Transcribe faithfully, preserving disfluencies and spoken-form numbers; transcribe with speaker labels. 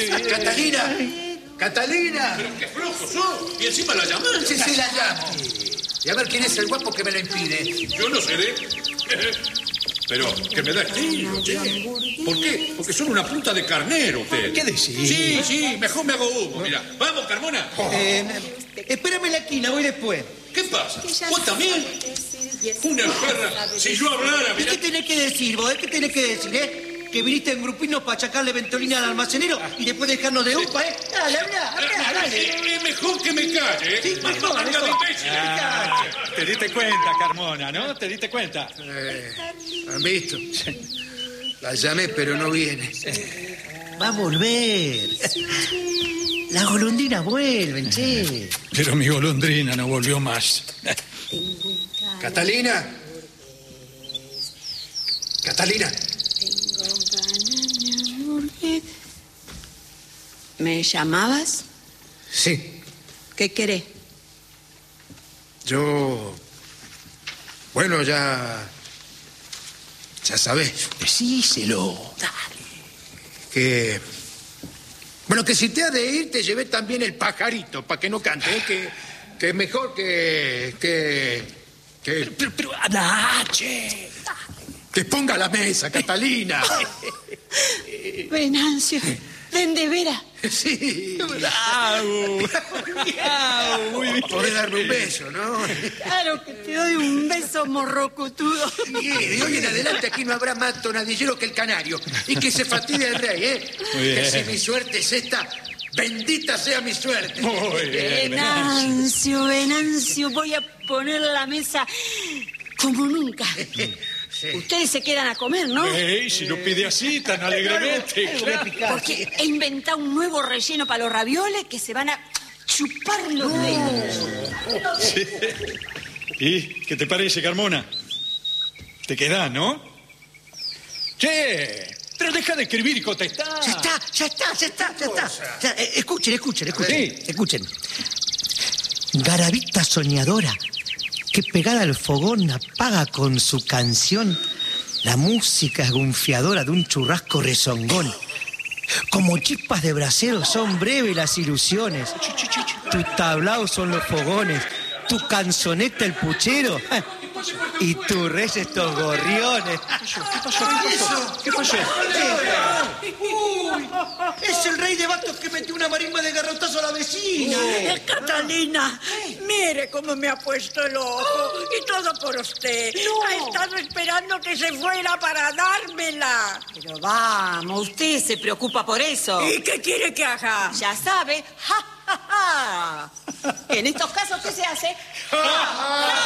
Speaker 1: ¡Catalina! ¡Catalina!
Speaker 2: Pero qué flojo sos. Y encima la llamás.
Speaker 1: Sí, sí, la llamo. Y a ver quién es el guapo que me lo impide.
Speaker 2: Yo no seré. Pero que me da estilo, che. ¿Por qué? Porque son una punta de carnero, usted.
Speaker 1: ¿Qué decís?
Speaker 2: Sí, sí, mejor me hago humo, mira. Vamos, Carmona.
Speaker 1: Eh, espérame en la esquina, voy después.
Speaker 2: ¿Qué pasa? ¿Vos también? Una perra. Si yo hablara,
Speaker 1: ¿Y
Speaker 2: mirá.
Speaker 1: qué tenés que decir vos? ¿Qué tenés que decir, eh? Que viniste en grupinos para achacarle ventolina al almacenero y después dejarnos de upa, ¿eh? Dale, habla, habla, dale.
Speaker 2: Es mejor que me calle, ¿eh?
Speaker 1: Sí, mejor,
Speaker 2: Anda de
Speaker 1: mejor.
Speaker 2: imbécil.
Speaker 3: Ah, te diste cuenta, Carmona, ¿no? Te diste cuenta.
Speaker 1: Eh, ¿Han visto? La llamé, pero no viene. Va a volver. Las golondrinas vuelven, che.
Speaker 3: Pero mi golondrina no volvió más.
Speaker 1: Catalina. Catalina.
Speaker 4: ¿Me llamabas?
Speaker 1: Sí,
Speaker 4: ¿Qué querés?
Speaker 1: yo... Bueno, ya... Ya sabés. Decíselo. Dale. Que... Bueno, que si te has de ir, te llevé también el pajarito, para que no cante, ¿eh? Que, que es mejor que... que... que...
Speaker 3: Pero, pero, pero habla, che.
Speaker 1: Que ponga la mesa, Catalina.
Speaker 4: Venancio, ven de veras.
Speaker 1: Sí.
Speaker 3: Bravo. Bravo, muy bien.
Speaker 1: Podés darme un beso, ¿no?
Speaker 4: Claro que te doy un beso morrocotudo.
Speaker 1: Y de hoy en adelante aquí no habrá más tonadillero que el canario. Y que se fastidie el rey, ¿eh?
Speaker 3: Muy bien.
Speaker 1: Que si mi suerte es esta, bendita sea mi suerte.
Speaker 3: Muy bien.
Speaker 4: Venancio, Venancio, voy a poner la mesa como nunca.
Speaker 1: Sí.
Speaker 4: Ustedes se quedan a comer, ¿no?
Speaker 3: Ey, si lo pide así, tan alegremente. Claro.
Speaker 4: Porque he inventado un nuevo relleno para los ravioles que se van a chupar los dedos.
Speaker 3: Sí. ¿Y qué te parece, Carmona? Te quedás, ¿no? Che, pero deja de escribir y contestar.
Speaker 1: Ya está, ya está, ya está, ya está. Ya, eh, escuchen, escuchen, escuchen.
Speaker 3: Sí.
Speaker 1: Escuchen. Garabita soñadora, que pegada al fogón apaga con su canción la música esgunfiadora de un churrasco rezongón. Como chispas de brasero son breves las ilusiones. Tu tablao son los fogones, tu canzoneta el puchero y tu reyes estos gorriones.
Speaker 3: ¿Qué pasó? ¿Qué pasó? ¿Qué pasó?
Speaker 1: ¡Uy! Es el rey de bastos que metió una marimba de garrotazo a la vecina.
Speaker 5: Eh, Catalina, mire cómo me ha puesto el ojo. Y todo por usted. Ha estado esperando que se fuera para dármela.
Speaker 4: Pero vamos, usted se preocupa por eso.
Speaker 5: ¿Y qué quiere que haga?
Speaker 4: Ya sabe, ja, ja, ja. En estos casos, ¿qué se hace? Ja, ja,